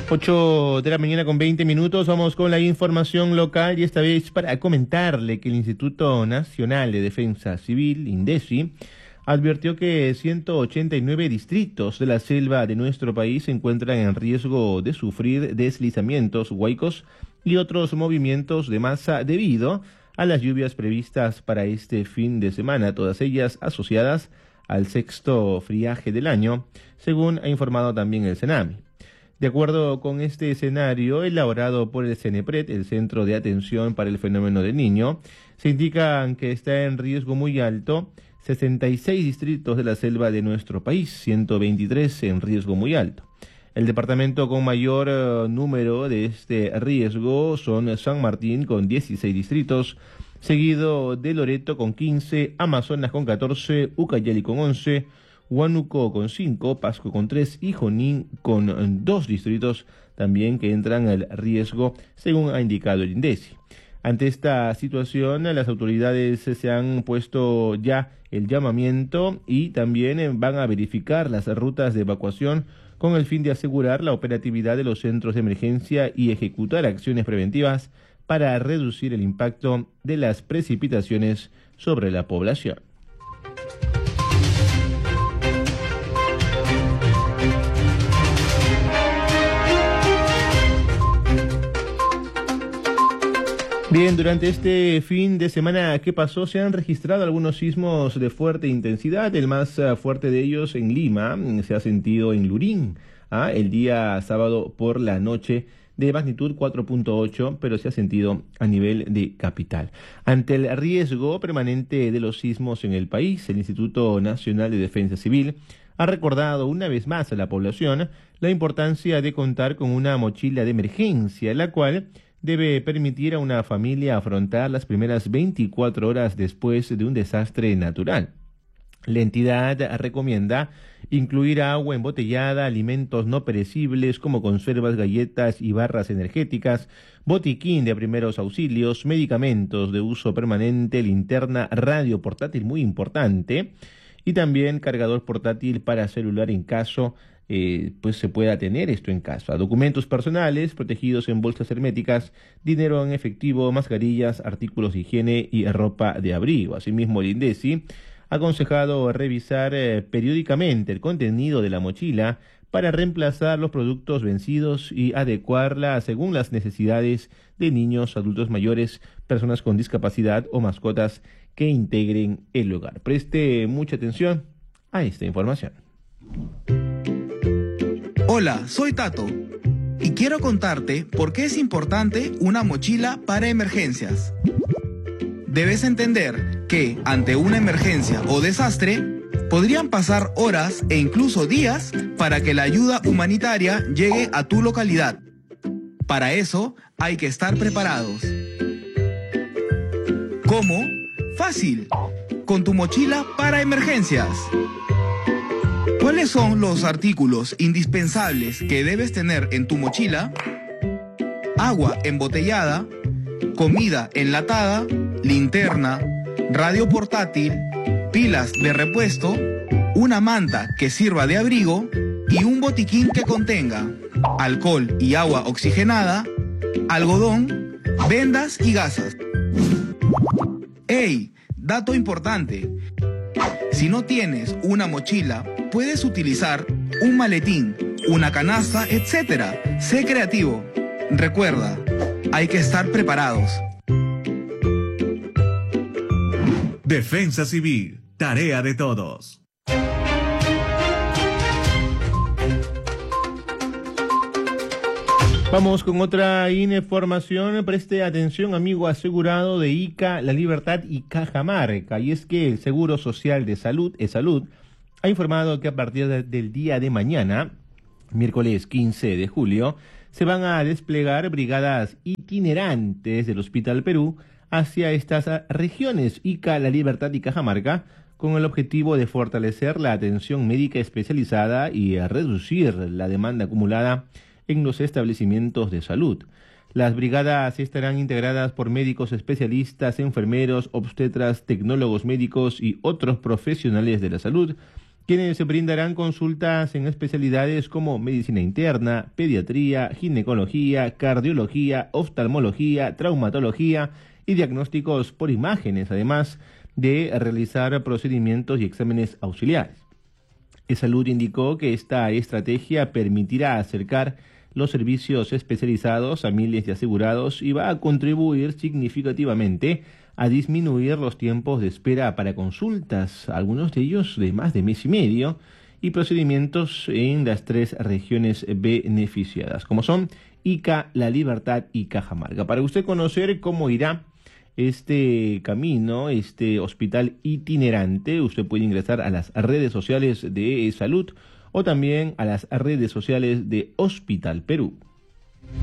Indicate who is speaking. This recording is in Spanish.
Speaker 1: 8 de la mañana con 20 minutos, vamos con la información local y esta vez para comentarle que el Instituto Nacional de Defensa Civil, INDECI, advirtió que 189 distritos de la selva de nuestro país se encuentran en riesgo de sufrir deslizamientos, huaicos y otros movimientos de masa debido a las lluvias previstas para este fin de semana, todas ellas asociadas al sexto friaje del año, según ha informado también el CENAMI. De acuerdo con este escenario elaborado por el CENEPRED, el Centro de Atención para el Fenómeno del Niño, se indica que está en riesgo muy alto 66 distritos de la selva de nuestro país, 123 en riesgo muy alto. El departamento con mayor número de este riesgo son San Martín con 16 distritos, seguido de Loreto con 15, Amazonas con 14, Ucayali con 11, Huánuco con 5, Pasco con 3 y Junín con 2 distritos también que entran al riesgo, según ha indicado el INDECI. Ante esta situación, las autoridades se han puesto ya el llamamiento y también van a verificar las rutas de evacuación con el fin de asegurar la operatividad de los centros de emergencia y ejecutar acciones preventivas para reducir el impacto de las precipitaciones sobre la población. Bien, durante este fin de semana que pasó se han registrado algunos sismos de fuerte intensidad. El más fuerte de ellos en Lima se ha sentido en Lurín, el día sábado por la noche, de magnitud 4.8, pero se ha sentido a nivel de capital. Ante el riesgo permanente de los sismos en el país, el Instituto Nacional de Defensa Civil ha recordado una vez más a la población la importancia de contar con una mochila de emergencia, la cual debe permitir a una familia afrontar las primeras 24 horas después de un desastre natural. La entidad recomienda incluir agua embotellada, alimentos no perecibles como conservas, galletas y barras energéticas, botiquín de primeros auxilios, medicamentos de uso permanente, linterna, radio portátil muy importante y también cargador portátil para celular en caso pues se pueda tener esto en casa. Documentos personales protegidos en bolsas herméticas, dinero en efectivo, mascarillas, artículos de higiene y ropa de abrigo. Asimismo, el INDECI ha aconsejado revisar periódicamente el contenido de la mochila para reemplazar los productos vencidos y adecuarla según las necesidades de niños, adultos mayores, personas con discapacidad o mascotas que integren el hogar. Preste mucha atención a esta información.
Speaker 2: Hola, soy Tato y quiero contarte por qué es importante una mochila para emergencias. Debes entender que ante una emergencia o desastre podrían pasar horas e incluso días para que la ayuda humanitaria llegue a tu localidad. Para eso hay que estar preparados. ¿Cómo? Fácil, con tu mochila para emergencias. ¿Cuáles son los artículos indispensables que debes tener en tu mochila? Agua embotellada, comida enlatada, linterna, radio portátil, pilas de repuesto, una manta que sirva de abrigo y un botiquín que contenga alcohol y agua oxigenada, algodón, vendas y gasas. ¡Ey! Dato importante. Si no tienes una mochila, puedes utilizar un maletín, una canasta, etc. Sé creativo. Recuerda, hay que estar preparados.
Speaker 3: Defensa Civil, tarea de todos.
Speaker 1: Vamos con otra información. Preste atención, amigo asegurado de ICA La Libertad y Cajamarca. Y es que el Seguro Social de Salud, ESalud, ha informado que a partir del día de mañana, miércoles 15 de julio, se van a desplegar brigadas itinerantes del Hospital Perú hacia estas regiones, ICA La Libertad y Cajamarca, con el objetivo de fortalecer la atención médica especializada y a reducir la demanda acumulada en los establecimientos de salud. Las brigadas estarán integradas por médicos especialistas, enfermeros, obstetras, tecnólogos médicos y otros profesionales de la salud quienes se brindarán consultas en especialidades como medicina interna, pediatría, ginecología, cardiología, oftalmología, traumatología y diagnósticos por imágenes, además de realizar procedimientos y exámenes auxiliares. Salud indicó que esta estrategia permitirá acercar los servicios especializados a miles de asegurados y va a contribuir significativamente a disminuir los tiempos de espera para consultas, algunos de ellos de más de mes y medio, y procedimientos en las 3 regiones beneficiadas, como son Ica, La Libertad y Cajamarca. Para usted conocer cómo irá este camino, este hospital itinerante, usted puede ingresar a las redes sociales de Salud o también a las redes sociales de Hospital Perú.